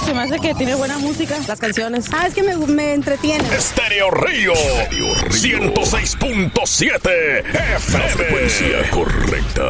se me hace que tiene buena música, las canciones. Es que me entretiene. Estéreo Río 106.7 FM. La frecuencia correcta.